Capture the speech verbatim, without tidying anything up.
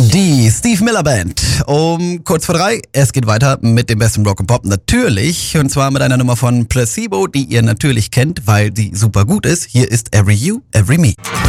Die Steve Miller Band. Um kurz vor drei. Es geht weiter mit dem besten Rock and Pop. Natürlich. Und zwar mit einer Nummer von Placebo, die ihr natürlich kennt, weil sie super gut ist. Hier ist Every You, Every Me.